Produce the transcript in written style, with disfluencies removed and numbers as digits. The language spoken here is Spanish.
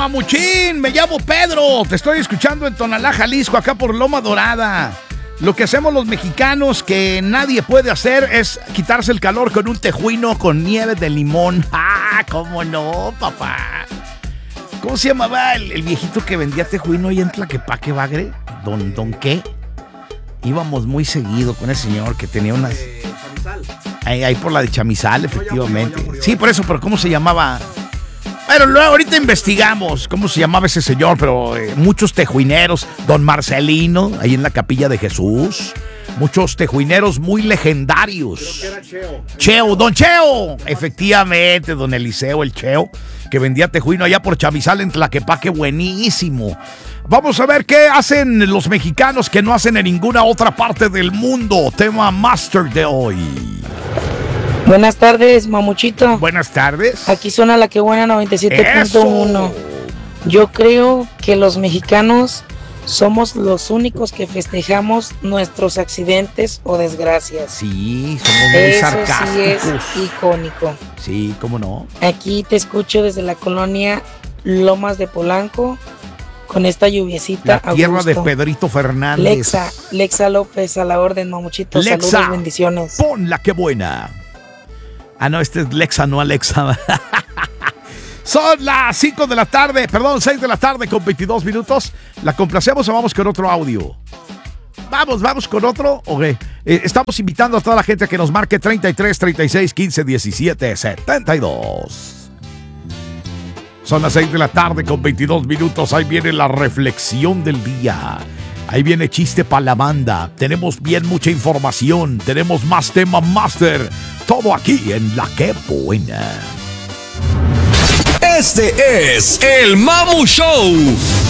mamuchín? Me llamo Pedro. Te estoy escuchando en Tonalá, Jalisco, acá por Loma Dorada. Lo que hacemos los mexicanos que nadie puede hacer es quitarse el calor con un tejuino con nieve de limón. ¡Ah, cómo no, papá! ¿Cómo se llamaba el viejito que vendía tejuino ahí en Tlaquepaque, Bagre? ¿Don qué? Íbamos muy seguido con ese señor que tenía unas... Ahí por la de Chamizal, efectivamente. Sí, por eso, pero ¿cómo se llamaba? Bueno, luego ahorita investigamos cómo se llamaba ese señor, pero muchos tejuineros. Don Marcelino, ahí en la Capilla de Jesús. Muchos tejuineros muy legendarios. Creo que era Cheo, Don Cheo. Efectivamente, Don Eliseo, el Cheo, que vendía tejuino allá por Chamizal en Tlaquepaque, buenísimo. Vamos a ver qué hacen los mexicanos que no hacen en ninguna otra parte del mundo. Tema Master de hoy. Buenas tardes, mamuchito. Buenas tardes. Aquí suena la que buena 97.1. Yo creo que los mexicanos somos los únicos que festejamos nuestros accidentes o desgracias. Sí, somos muy Eso sarcásticos. sí es icónico. Sí, ¿cómo no? Aquí te escucho desde la colonia Lomas de Polanco con esta lluviecita. La tierra de Augusto. Pedrito Fernández. Lexa López a la orden, mamuchito. Lexa, Saludos, bendiciones. Ponla que buena. Ah, no, este es Lexa, no Alexa. Son las 5 de la tarde, perdón, 6 de la tarde con 22 minutos. ¿La complacemos o vamos con otro audio? Vamos con otro. Okay. Estamos invitando a toda la gente a que nos marque 33 36 15 17 72. Son las 6 de la tarde con 22 minutos. Ahí viene la reflexión del día. Ahí viene chiste para la banda. Tenemos bien mucha información. Tenemos más tema master. Todo aquí en La Que Buena. Este es el Mamu Show.